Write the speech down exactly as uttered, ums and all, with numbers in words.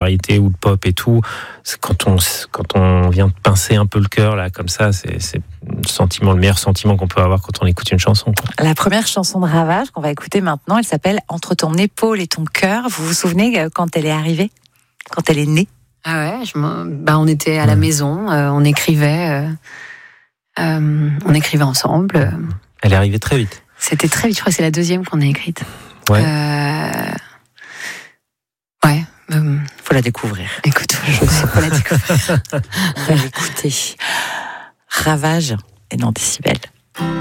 variété ou le pop et tout, c'est quand on quand on vient de pincer un peu le cœur là comme ça, c'est c'est le sentiment, le meilleur sentiment qu'on peut avoir quand on écoute une chanson, quoi. La première chanson de Ravage qu'on va écouter maintenant, elle s'appelle Entre ton épaule et ton cœur. Vous vous souvenez quand elle est arrivée, quand elle est née? Ah ouais, je bah on était à la maison, euh, on écrivait, euh, euh, on écrivait ensemble. Euh. Elle est arrivée très vite. C'était très vite, je crois que c'est la deuxième qu'on a écrite. Ouais. Euh... Ouais. Euh... Faut la découvrir. Écoute, je sais pas la découvrir. On va l'écouter. Ravage et non Décibel.